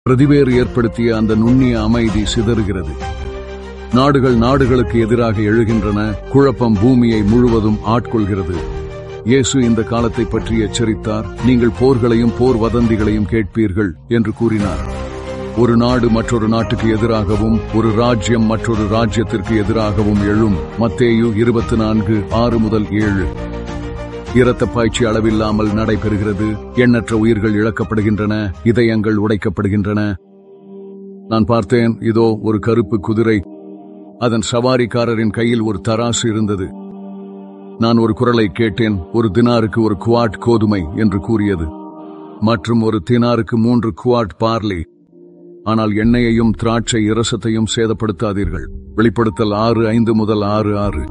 பிரதிவேறு ஏற்படுத்திய அந்த நுண்ணிய அமைதி சிதறுகிறது. நாடுகள் நாடுகளுக்கு எதிராக எழுகின்றன. குழப்பம் பூமியை முழுவதும் ஆட்கொள்கிறது. இயேசு இந்த காலத்தை பற்றி எச்சரித்தார். நீங்கள் போர்களையும் போர் வதந்திகளையும் கேட்பீர்கள் என்று கூறினார். ஒரு நாடு மற்றொரு நாட்டுக்கு எதிராகவும் ஒரு ராஜ்யம் மற்றொரு ராஜ்யத்திற்கு எதிராகவும் எழும். மத்தேயு 24:6-7. இரத்த பாய்ச்சி அளவில்லாமல் நடைபெறுகிறது. எண்ணற்ற உயிர்கள் இழக்கப்படுகின்றன. இதயங்கள் உடைக்கப்படுகின்றன. நான் பார்த்தேன், இதோ ஒரு கருப்பு குதிரை. அதன் சவாரிக்காரரின் கையில் ஒரு தராசு இருந்தது. நான் ஒரு குரலை கேட்டேன். ஒரு தினாருக்கு ஒரு குவாட் கோதுமை என்று கூறியது. மற்றும் ஒரு தினாருக்கு 3 குவாட் பார்லி. ஆனால் எண்ணெயையும் திராட்சை இரசத்தையும் சேதப்படுத்தாதீர்கள். வெளிப்படுத்தல் 6:5-6.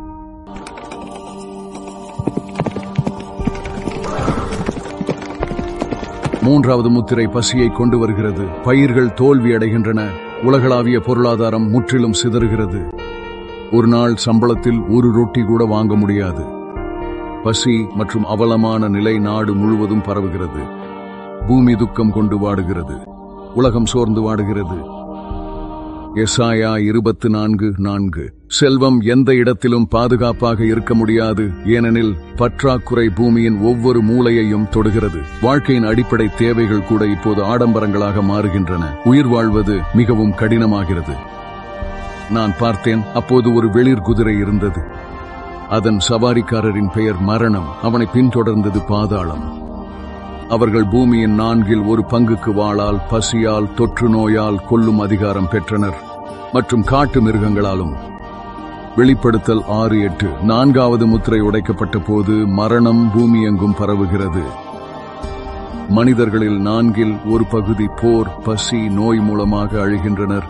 மூன்றாவது முத்திரை பசியை கொண்டு வருகிறது. பயிர்கள் தோல்வி அடைகின்றன. உலகளாவிய பொருளாதாரம் முற்றிலும் சிதறுகிறது. ஒரு நாள் சம்பளத்தில் ஒரு ரொட்டி கூட வாங்க முடியாது. பசி மற்றும் அவலமான நிலை நாடு முழுவதும் பரவுகிறது. பூமி துக்கம் கொண்டு வாடுகிறது. உலகம் சோர்ந்து வாடுகிறது. எசாயா 24:4. செல்வம் எந்த இடத்திலும் பாதுகாப்பாக இருக்க முடியாது, ஏனெனில் பற்றாக்குறை பூமியின் ஒவ்வொரு மூலையையும் தொடுகிறது. வாழ்க்கையின் அடிப்படை தேவைகள் கூட இப்போது ஆடம்பரங்களாக மாறுகின்றன. உயிர் வாழ்வது மிகவும் கடினமாகிறது. நான் பார்த்தேன், அப்போது ஒரு வெளிர் குதிரை இருந்தது. அதன் சவாரிக்காரரின் பெயர் மரணம். அவனை பின்தொடர்ந்தது பாதாளம். அவர்கள் பூமியின் 1/4 வாளால், பசியால், தொற்று நோயால் கொல்லும் அதிகாரம் பெற்றனர் மற்றும் காட்டு மிருகங்களாலும். வெளிப்படுத்தல் 6:8. 4வது முத்திரை உடைக்கப்பட்ட போது மரணம் பூமி எங்கும் பரவுகிறது. மனிதர்களில் 1/4 போர், பசி, நோய் மூலமாக அழிகின்றனர்.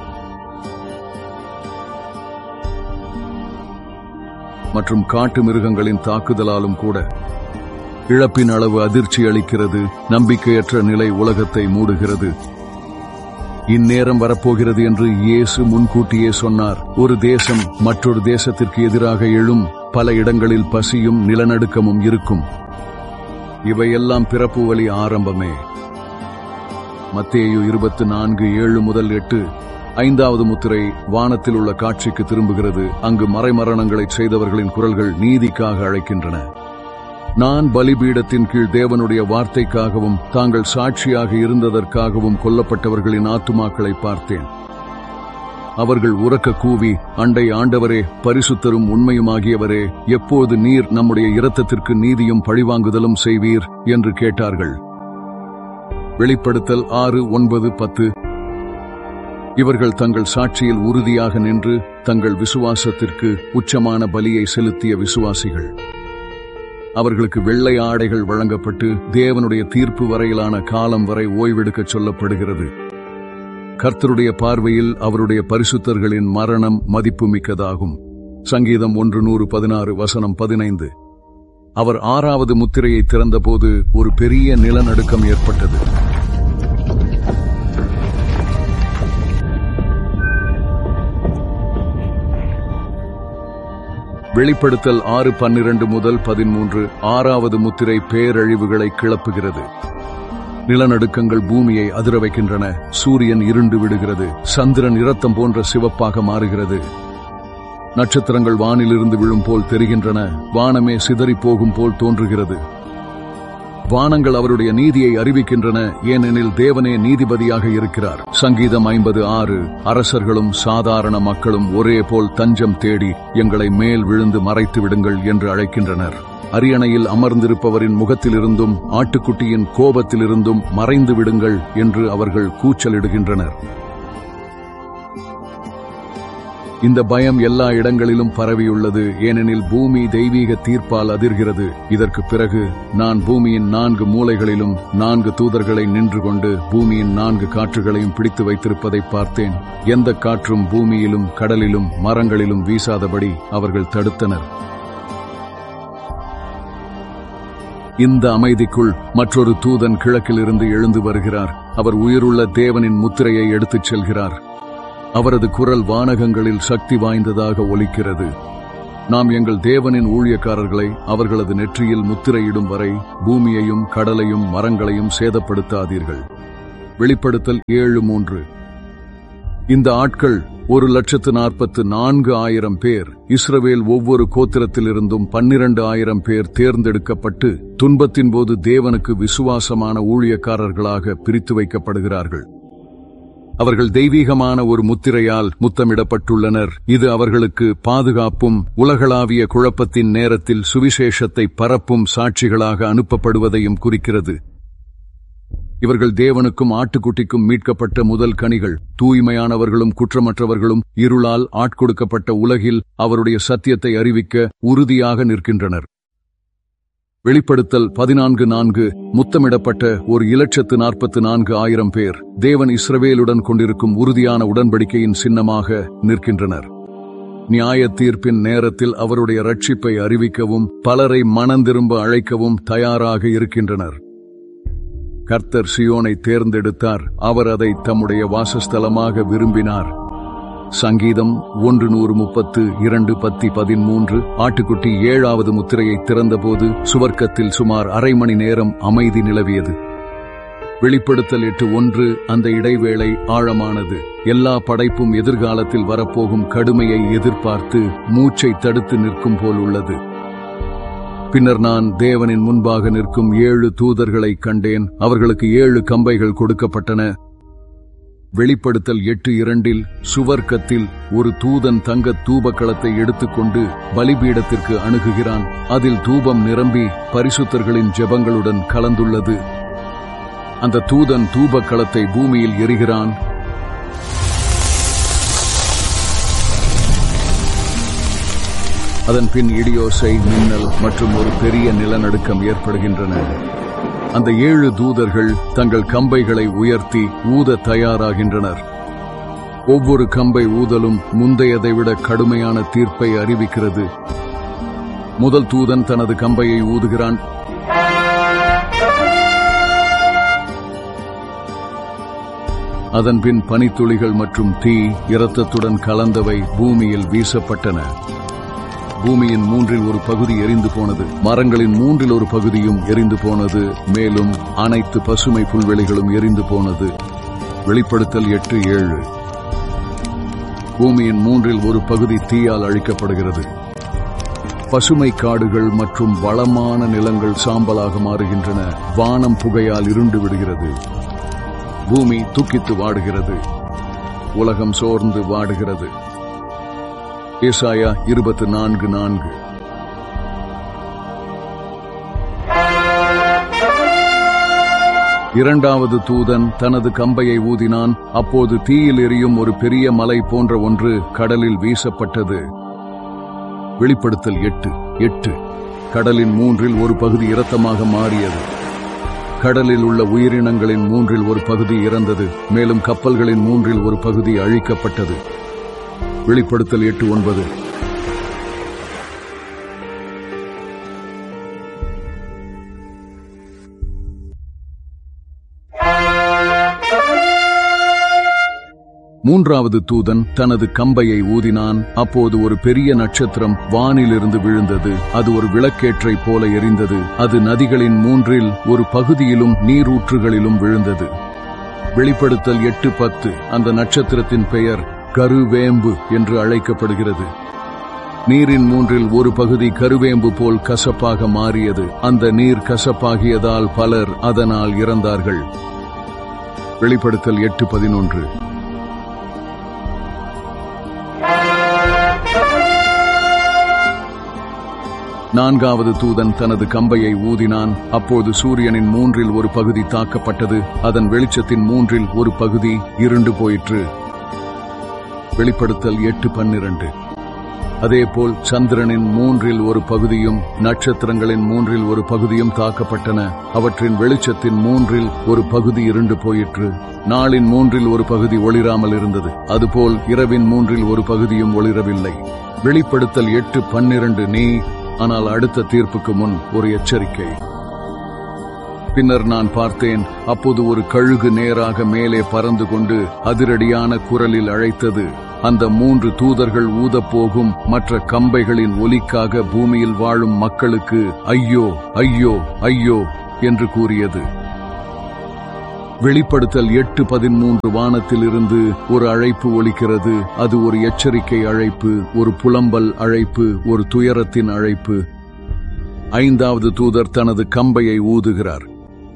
மற்றும் காட்டு மிருகங்களின் தாக்குதலாலும் கூட. இழப்பின் அளவு அதிர்ச்சி அளிக்கிறது. நம்பிக்கையற்ற நிலை உலகத்தை மூடுகிறது. இந்நேரம் வரப்போகிறது என்று இயேசு முன்கூட்டியே சொன்னார். ஒரு தேசம் மற்றொரு தேசத்திற்கு எதிராக எழும். பல இடங்களில் பசியும் நிலநடுக்கமும் இருக்கும். இவையெல்லாம் பிறப்பு வழி ஆரம்பமே. மத்தேயு 24:7-8. 5வது முத்திரை வானத்தில் உள்ள காட்சிக்கு திரும்புகிறது. அங்கு மறைமரணங்களைச் செய்தவர்களின் குரல்கள் நீதிக்காக அழைக்கின்றன. நான் பலிபீடத்தின் கீழ் தேவனுடைய வார்த்தைக்காகவும் தாங்கள் சாட்சியாக இருந்ததற்காகவும் கொல்லப்பட்டவர்களின் ஆத்துமாக்களை பார்த்தேன். அவர்கள் உரக்க கூவி, அண்டை ஆண்டவரே, பரிசுத்தரும் உண்மையுமாகியவரே, எப்போது நீர் நம்முடைய இரத்தத்திற்கு நீதியும் பழிவாங்குதலும் செய்வீர் என்று கேட்டார்கள். வெளிப்படுத்தல் 6:9-10. இவர்கள் தங்கள் சாட்சியில் உறுதியாக நின்று தங்கள் விசுவாசத்திற்கு உச்சமான பலியை செலுத்திய விசுவாசிகள். அவர்களுக்கு வெள்ளை ஆடைகள் வழங்கப்பட்டு தேவனுடைய தீர்ப்பு வரையிலான காலம் வரை ஓய்வெடுக்கச் சொல்லப்படுகிறது. கர்த்தருடைய பார்வையில் அவருடைய பரிசுத்தர்களின் மரணம் மதிப்புமிக்கதாகும். சங்கீதம் 116:15. அவர் 6வது முத்திரையை திறந்தபோது ஒரு பெரிய நிலநடுக்கம் ஏற்பட்டது. வெளிப்படுத்தல் 6:12-13. 6வது முத்திரை பேரழிவுகளை கிளப்புகிறது. நிலநடுக்கங்கள் பூமியை அதிர வைக்கின்றன. சூரியன் இருண்டு விடுகிறது. சந்திரன் இரத்தம் போன்ற சிவப்பாக மாறுகிறது. நட்சத்திரங்கள் வானிலிருந்து விழும் போல் தெரிகின்றன. வானமே சிதறி போகும் போல் தோன்றுகிறது. வானங்கள் அவருடைய நீதியை அறிவிக்கின்றன, ஏனெனில் தேவனே நீதிபதியாக இருக்கிறார். சங்கீதம் 50:6. அரசர்களும் சாதாரண மக்களும் ஒரே போல் தஞ்சம் தேடி எங்களை மேல் விழுந்து மறைத்து விடுங்கள் என்று அழைக்கின்றனர். அரியணையில் அமர்ந்திருப்பவரின் முகத்திலிருந்தும் ஆட்டுக்குட்டியின் கோபத்திலிருந்தும் மறைந்து விடுங்கள் என்று அவர்கள் கூச்சலிடுகின்றனர். இந்த பயம் எல்லா இடங்களிலும் பரவியுள்ளது, ஏனெனில் பூமி தெய்வீக தீர்ப்பால் அதிர்கிறது. இதற்கு பிறகு நான் பூமியின் 4 மூலைகளிலும் 4 தூதர்களை நின்று கொண்டு பூமியின் 4 காற்றுகளையும் பிடித்து வைத்திருப்பதை பார்த்தேன். எந்த காற்றும் பூமியிலும் கடலிலும் மரங்களிலும் வீசாதபடி அவர்கள் தடுத்தனர். இந்த அமைதிக்குள் மற்றொரு தூதன் கிழக்கிலிருந்து எழுந்து வருகிறார். அவர் உயிருள்ள தேவனின் முத்திரையை எடுத்துச் செல்கிறார். அவரது குரல் வானகங்களில் சக்தி வாய்ந்ததாக ஒலிக்கிறது. நாம் எங்கள் தேவனின் ஊழியக்காரர்களை அவர்களது நெற்றியில் முத்திரையிடும் வரை பூமியையும் கடலையும் மரங்களையும் சேதப்படுத்தாதீர்கள். வெளிப்படுத்தல் 7:3. இந்த ஆட்கள் 1,44,000 பேர். இஸ்ரவேல் ஒவ்வொரு கோத்திரத்திலிருந்தும் 12,000 பேர் தேர்ந்தெடுக்கப்பட்டு துன்பத்தின் போது தேவனுக்கு விசுவாசமான ஊழியக்காரர்களாக பிரித்து வைக்கப்படுகிறார்கள். அவர்கள் தெய்வீகமான ஒரு முத்திரையால் முத்தமிடப்பட்டுள்ளனர். இது அவர்களுக்கு பாதுகாப்பும் உலகளாவிய குழப்பத்தின் நேரத்தில் சுவிசேஷத்தை பரப்பும் சாட்சிகளாக அனுப்பப்படுவதையும் குறிக்கிறது. இவர்கள் தேவனுக்கும் ஆட்டுக்குட்டிக்கும் மீட்கப்பட்ட முதல் கனிகள். தூய்மையானவர்களும் குற்றமற்றவர்களும் இருளால் ஆட்கொடுக்கப்பட்ட உலகில் அவருடைய சத்தியத்தை அறிவிக்க உறுதியாக நிற்கின்றனர். வெளிப்படுத்தல் 14:4. முத்தமிடப்பட்ட 1,44,000 பேர் தேவன் இஸ்ரவேலுடன் கொண்டிருக்கும் உறுதியான உடன்படிக்கையின் சின்னமாக நிற்கின்றனர். நியாய தீர்ப்பின் நேரத்தில் அவருடைய ரட்சிப்பை அறிவிக்கவும் பலரை மனந்திரும்ப அழைக்கவும் தயாராக இருக்கின்றனர். கர்த்தர் சியோனை தேர்ந்தெடுத்தார். அவர் அதை தம்முடைய வாசஸ்தலமாக விரும்பினார். சங்கீதம் 132:13. ஆட்டுக்குட்டி 7வது முத்திரையை திறந்தபோது சுவர்க்கத்தில் சுமார் அரை மணி நேரம் அமைதி நிலவியது. வெளிப்படுத்தல் 8:1. அந்த இடைவேளை ஆழமானது. எல்லா படைப்பும் எதிர்காலத்தில் வரப்போகும் கடுமையை எதிர்பார்த்து மூச்சை தடுத்து நிற்கும் போல் உள்ளது. பின்னர் நான் தேவனின் முன்பாக நிற்கும் 7 தூதர்களை கண்டேன். அவர்களுக்கு 7 கம்பைகள் கொடுக்கப்பட்டன. வெளிப்படுத்தல் 8:2. சுவர்க்கத்தில் ஒரு தூதன் தங்க தூபக்களத்தை எடுத்துக்கொண்டு பலிபீடத்திற்கு அணுகுகிறான். அதில் தூபம் நிரம்பி பரிசுத்தர்களின் ஜெபங்களுடன் கலந்துள்ளது. அந்த தூதன் தூபக்களத்தை பூமியில் எரிகிறான். அதன் பின் இடியோசை, மின்னல் மற்றும் ஒரு பெரிய நிலநடுக்கம் ஏற்படுகின்றன. அந்த 7 தூதர்கள் தங்கள் கம்பைகளை உயர்த்தி ஊத தயாராகின்றனர். ஒவ்வொரு கம்பை ஊதலும் முந்தையதை விட கடுமையான தீர்ப்பை அறிவிக்கிறது. முதல் தூதன் தனது கம்பையை ஊதுகிறான். அதன்பின் பனித்துளிகள் மற்றும் தீ இரத்தத்துடன் கலந்தவை பூமியில் வீசப்பட்டன. பூமியின் 1/3 பகுதி எரிந்து போனது. மரங்களின் 1/3 பகுதியும் எரிந்து போனது. மேலும் அனைத்து பசுமை புல்வெளிகளும் எரிந்து போனது. வெளிப்படுத்தல் 8:7. பூமியின் 1/3 பகுதி தீயால் அழிக்கப்படுகிறது. பசுமை காடுகள் மற்றும் வளமான நிலங்கள் சாம்பலாக மாறுகின்றன. வானம் புகையால் இருண்டு விடுகிறது. பூமி துக்கித்து வாடுகிறது. உலகம் சோர்ந்து வாடுகிறது. ஏசாயா 24:4. இரண்டாவது தூதன் தனது கம்பையை ஊதினான். அப்போது தீயில் எரியும் ஒரு பெரிய மலை போன்ற ஒன்று கடலில் வீசப்பட்டது. வெளிப்படுத்தல் 8:8. கடலின் 1/3 பகுதி இரத்தமாக மாறியது. கடலில் உள்ள உயிரினங்களின் 1/3 பகுதி இறந்தது. மேலும் கப்பல்களின் 1/3 பகுதி அழிக்கப்பட்டது. வெளிப்படுத்தல் 8:9. மூன்றாவது தூதன் தனது கம்பையை ஊதினான். அப்போது ஒரு பெரிய நட்சத்திரம் வானிலிருந்து விழுந்தது. அது ஒரு விளக்கேற்றை போல எரிந்தது. அது நதிகளின் 1/3 பகுதியிலும் நீரூற்றுகளிலும் விழுந்தது. வெளிப்படுத்தல் 8:10. அந்த நட்சத்திரத்தின் பெயர் கருவேம்பு என்று அழைக்கப்படுகிறது. நீரின் 1/3 பகுதி கருவேம்பு போல் கசப்பாக மாறியது. அந்த நீர் கசப்பாகியதால் பலர் அதனால் இறந்தார்கள். வெளிப்படுத்தல் 8:11. நான்காவது தூதன் தனது கம்பையை ஊதினான். அப்போது சூரியனின் 1/3 பகுதி தாக்கப்பட்டது. அதன் வெளிச்சத்தின் 1/3 பகுதி இருண்டு போயிற்று. வெளிப்படுத்தல் 8:12. அதேபோல் சந்திரனின் 1/3 பகுதியும் நட்சத்திரங்களின் 1/3 பகுதியும் தாக்கப்பட்டன. அவற்றின் வெளிச்சத்தின் 1/3 பகுதி இருண்டு போயிற்று. நாளின் 1/3 பகுதி ஒளிராமல் இருந்தது. அதுபோல் இரவின் 1/3 பகுதியும் ஒளிரவில்லை. வெளிப்படுத்தல் 8:12. நீ ஆனால் அடுத்த தீர்ப்புக்கு முன் ஒரு எச்சரிக்கை. பின்னர் நான் பார்த்தேன். அப்போது ஒரு கழுகு நேராக மேலே பறந்து கொண்டு அதிரடியான குரலில் அழைத்தது. அந்த 3 தூதர்கள் ஊதப்போகும் மற்ற கம்பைகளின் ஒலிக்காக பூமியில் வாழும் மக்களுக்கு ஐயோ ஐயோ ஐயோ என்று கூறியது. வெளிப்படுத்தல் 8:13 வானத்தில் இருந்து ஒரு அழைப்பு ஒலிக்கிறது. அது ஒரு எச்சரிக்கை அழைப்பு, ஒரு புலம்பல் அழைப்பு, ஒரு துயரத்தின் அழைப்பு. 5வது தூதர் தனது கம்பையை ஊதுகிறார்.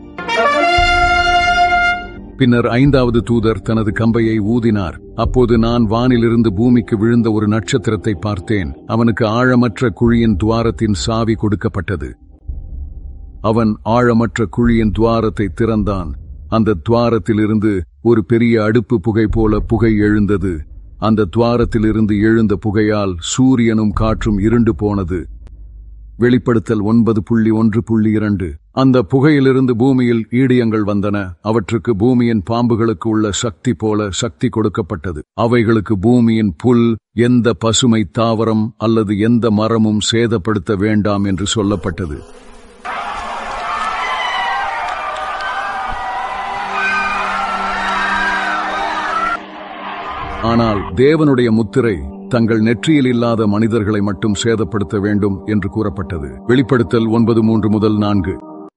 பின்னர் 5வது தூதர் தனது கம்பையை ஊதினார். அப்போது நான் வானிலிருந்து பூமிக்கு விழுந்த ஒரு நட்சத்திரத்தை பார்த்தேன். அவனுக்கு ஆழமற்ற குழியின் துவாரத்தின் சாவி கொடுக்கப்பட்டது. அவன் ஆழமற்ற குழியின் துவாரத்தை திறந்தான். அந்த துவாரத்திலிருந்து ஒரு பெரிய அடுப்பு புகை போல புகை எழுந்தது. அந்த துவாரத்திலிருந்து எழுந்த புகையால் சூரியனும் காற்றும் இருண்டு போனது. வெளிப்படுத்தல் 9:1.2. அந்த புகையிலிருந்து பூமியில் ஈடியங்கள் வந்தன. அவற்றுக்கு பூமியின் பாம்புகளுக்கு உள்ள சக்தி போல சக்தி கொடுக்கப்பட்டது. அவைகளுக்கு பூமியின் புல், எந்த பசுமை தாவரம் அல்லது எந்த மரமும் சேதப்படுத்த வேண்டாம் என்று சொல்லப்பட்டது. ஆனால் தேவனுடைய முத்திரை தங்கள் நெற்றியில் இல்லாத மனிதர்களை மட்டும் சேதப்படுத்த வேண்டும் என்று கூறப்பட்டது. வெளிப்படுத்தல் 9:3-4.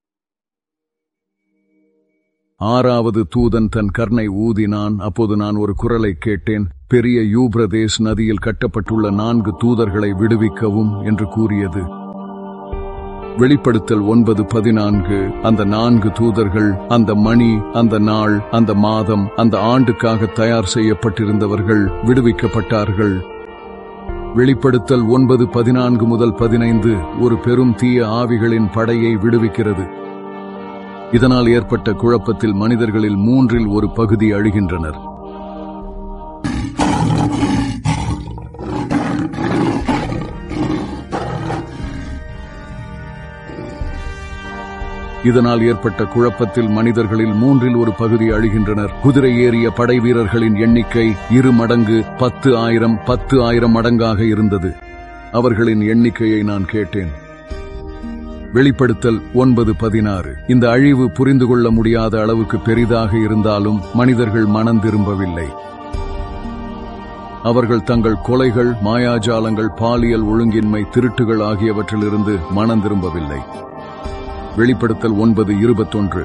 6வது தூதன் தன் கர்ணை ஊதினான். அப்போது நான் ஒரு குரலை கேட்டேன். பெரிய யூப்ரதேஸ் நதியில் கட்டப்பட்டுள்ள 4 தூதர்களை விடுவிக்கவும் என்று கூறியது. வெளிப்படுத்தல் 9:14. அந்த 4 தூதர்கள், அந்த மணி, அந்த நாள், அந்த மாதம், அந்த ஆண்டுக்காக தயார் செய்யப்பட்டிருந்தவர்கள் விடுவிக்கப்பட்டார்கள். வெளிப்படுத்தல் 9:14-15 ஒரு பெரும் தீய ஆவிகளின் படையை விடுவிக்கிறது. இதனால் ஏற்பட்ட குழப்பத்தில் மனிதர்களில் 3 ஒரு பகுதி அழிகின்றனர். இதனால் ஏற்பட்ட குழப்பத்தில் மனிதர்களில் 3 ஒரு பகுதி அழிகின்றனர். குதிரை ஏறிய படை வீரர்களின் எண்ணிக்கை 2 மடங்கு 10,000 மடங்காக இருந்தது. அவர்களின் எண்ணிக்கையை நான் கேட்டேன். வெளிப்படுத்தல் 9:16. இந்த அழிவு புரிந்து கொள்ள முடியாத அளவுக்கு பெரிதாக இருந்தாலும் மனிதர்கள் மனம் திரும்பவில்லை. அவர்கள் தங்கள் கொலைகள், மாயாஜாலங்கள், பாலியல் ஒழுங்கின்மை, திருட்டுகள் ஆகியவற்றிலிருந்து மனம் திரும்பவில்லை. வெளிப்படுத்தல் 9:21.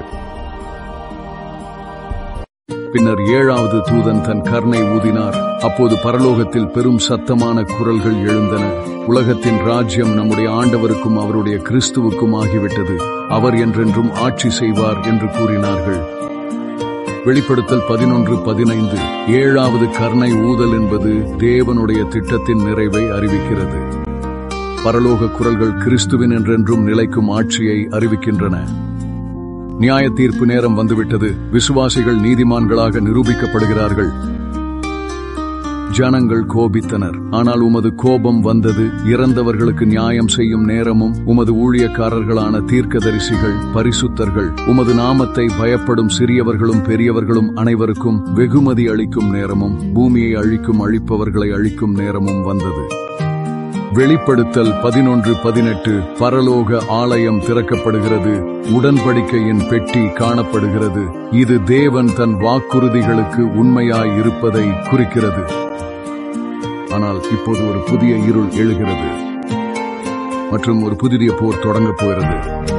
பின்னர் 7வது தூதன் தன் கர்ணை ஊதினார். அப்போது பரலோகத்தில் பெரும் சத்தமான குரல்கள் எழுந்தன. உலகத்தின் ராஜ்யம் நம்முடைய ஆண்டவருக்கும் அவருடைய கிறிஸ்துவுக்கும் ஆகிவிட்டது. அவர் என்றென்றும் ஆட்சி செய்வார் என்று கூறினார்கள். வெளிப்படுத்தல் 11:15. 7வது கர்ணை ஊதல் என்பது தேவனுடைய திட்டத்தின் நிறைவை அறிவிக்கிறது. பரலோக குரல்கள் கிறிஸ்துவின் என்றென்றும் நிலைக்கும் ஆட்சியை அறிவிக்கின்றன. நியாய தீர்ப்பு நேரம் வந்துவிட்டது. விசுவாசிகள் நீதிமான்களாக நிரூபிக்கப்படுகிறார்கள். ஜனங்கள் கோபித்தனர். ஆனால் உமது கோபம் வந்தது. இறந்தவர்களுக்கு நியாயம் செய்யும் நேரமும், உமது ஊழியக்காரர்களான தீர்க்கதரிசிகள், பரிசுத்தர்கள், உமது நாமத்தை பயப்படும் சிறியவர்களும் பெரியவர்களும் அனைவருக்கும் வெகுமதி அளிக்கும் நேரமும், பூமியை அழிக்கும் அழிப்பவர்களை அழிக்கும் நேரமும் வந்தது. வெளிப்படுத்தல் 11:18. பரலோக ஆலயம் திறக்கப்படுகிறது. உடன்படிக்கையின் பெட்டி காணப்படுகிறது. இது தேவன் தன் வாக்குறுதிகளுக்கு உண்மையாய் இருப்பதை குறிக்கிறது. ஆனால் இப்போது ஒரு புதிய இருள் எழுகிறது மற்றும் ஒரு புதிய போர் தொடங்கப் போகிறது.